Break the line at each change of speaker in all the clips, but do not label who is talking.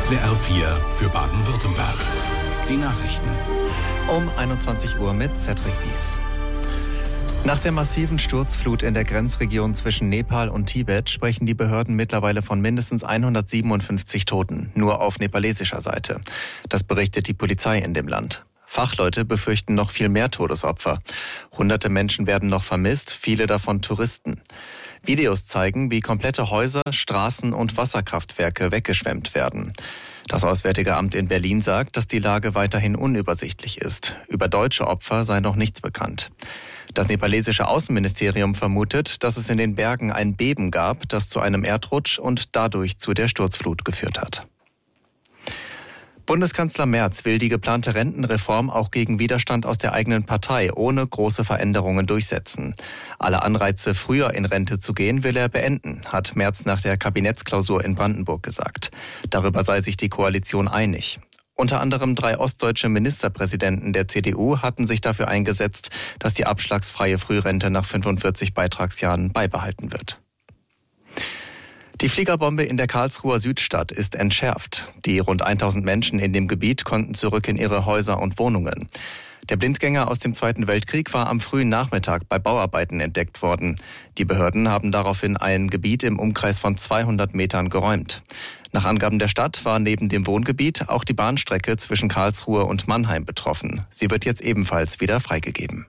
SWR 4 für Baden-Württemberg. Die Nachrichten.
Um 21 Uhr mit Cedric Bies. Nach der massiven Sturzflut in der Grenzregion zwischen Nepal und Tibet sprechen die Behörden mittlerweile von mindestens 157 Toten, nur auf nepalesischer Seite. Das berichtet die Polizei in dem Land. Fachleute befürchten noch viel mehr Todesopfer. Hunderte Menschen werden noch vermisst, viele davon Touristen. Videos zeigen, wie komplette Häuser, Straßen und Wasserkraftwerke weggeschwemmt werden. Das Auswärtige Amt in Berlin sagt, dass die Lage weiterhin unübersichtlich ist. Über deutsche Opfer sei noch nichts bekannt. Das nepalesische Außenministerium vermutet, dass es in den Bergen ein Beben gab, das zu einem Erdrutsch und dadurch zu der Sturzflut geführt hat. Bundeskanzler Merz will die geplante Rentenreform auch gegen Widerstand aus der eigenen Partei ohne große Veränderungen durchsetzen. Alle Anreize, früher in Rente zu gehen, will er beenden, hat Merz nach der Kabinettsklausur in Brandenburg gesagt. Darüber sei sich die Koalition einig. Unter anderem 3 ostdeutsche Ministerpräsidenten der CDU hatten sich dafür eingesetzt, dass die abschlagsfreie Frührente nach 45 Beitragsjahren beibehalten wird. Die Fliegerbombe in der Karlsruher Südstadt ist entschärft. Die rund 1000 Menschen in dem Gebiet konnten zurück in ihre Häuser und Wohnungen. Der Blindgänger aus dem Zweiten Weltkrieg war am frühen Nachmittag bei Bauarbeiten entdeckt worden. Die Behörden haben daraufhin ein Gebiet im Umkreis von 200 Metern geräumt. Nach Angaben der Stadt war neben dem Wohngebiet auch die Bahnstrecke zwischen Karlsruhe und Mannheim betroffen. Sie wird jetzt ebenfalls wieder freigegeben.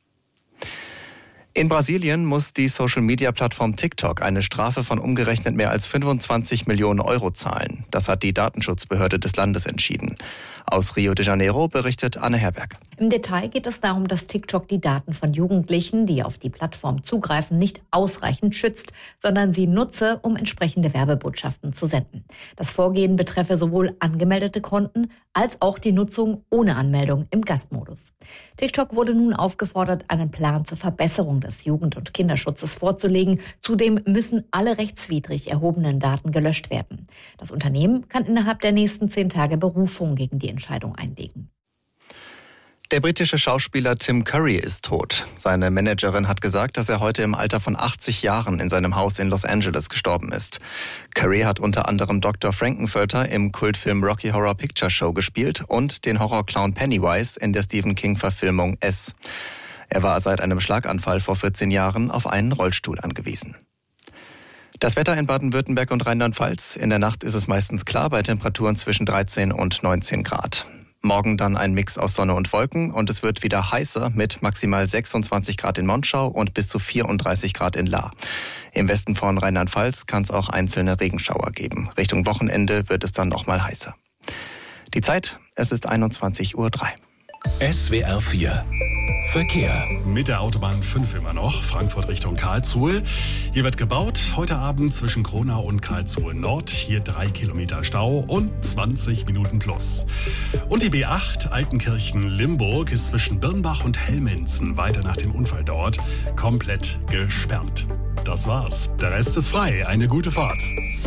In Brasilien muss die Social-Media-Plattform TikTok eine Strafe von umgerechnet mehr als 25 Millionen Euro zahlen. Das hat die Datenschutzbehörde des Landes entschieden. Aus Rio de Janeiro berichtet Anne Herberg.
Im Detail geht es darum, dass TikTok die Daten von Jugendlichen, die auf die Plattform zugreifen, nicht ausreichend schützt, sondern sie nutze, um entsprechende Werbebotschaften zu senden. Das Vorgehen betreffe sowohl angemeldete Konten als auch die Nutzung ohne Anmeldung im Gastmodus. TikTok wurde nun aufgefordert, einen Plan zur Verbesserung des Jugend- und Kinderschutzes vorzulegen. Zudem müssen alle rechtswidrig erhobenen Daten gelöscht werden. Das Unternehmen kann innerhalb der nächsten 10 Tage Berufung gegen die Entscheidung einlegen.
Der britische Schauspieler Tim Curry ist tot. Seine Managerin hat gesagt, dass er heute im Alter von 80 Jahren in seinem Haus in Los Angeles gestorben ist. Curry hat unter anderem Dr. Frankenfurter im Kultfilm Rocky Horror Picture Show gespielt und den Horrorclown Pennywise in der Stephen King-Verfilmung S. Er war seit einem Schlaganfall vor 14 Jahren auf einen Rollstuhl angewiesen. Das Wetter in Baden-Württemberg und Rheinland-Pfalz. In der Nacht ist es meistens klar bei Temperaturen zwischen 13 und 19 Grad. Morgen dann ein Mix aus Sonne und Wolken und es wird wieder heißer mit maximal 26 Grad in Monschau und bis zu 34 Grad in Lahr. Im Westen von Rheinland-Pfalz kann es auch einzelne Regenschauer geben. Richtung Wochenende wird es dann noch mal heißer. Die Zeit, es ist 21:03 Uhr.
SWR 4 Verkehr.
Mit der Autobahn 5 immer noch, Frankfurt Richtung Karlsruhe. Hier wird gebaut, heute Abend zwischen Kronau und Karlsruhe Nord. Hier 3 Kilometer Stau und 20 Minuten plus. Und die B8 Altenkirchen-Limburg ist zwischen Birnbach und Hellmenzen weiter nach dem Unfall dort komplett gesperrt. Das war's. Der Rest ist frei. Eine gute Fahrt.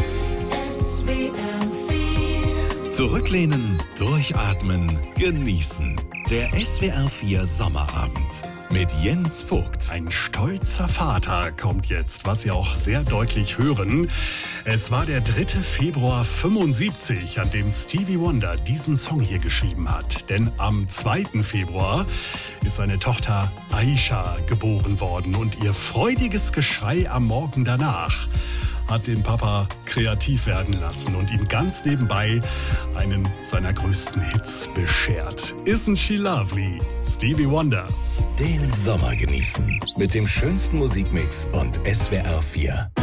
Zurücklehnen, durchatmen, genießen. Der SWR 4 Sommerabend mit Jens Vogt.
Ein stolzer Vater kommt jetzt, was Sie auch sehr deutlich hören. Es war der 3. Februar 75, an dem Stevie Wonder diesen Song hier geschrieben hat. Denn am 2. Februar ist seine Tochter Aisha geboren worden und ihr freudiges Geschrei am Morgen danach hat den Papa kreativ werden lassen und ihm ganz nebenbei einen seiner größten Hits beschert. Isn't she lovely? Stevie Wonder.
Den Sommer genießen mit dem schönsten Musikmix und SWR 4.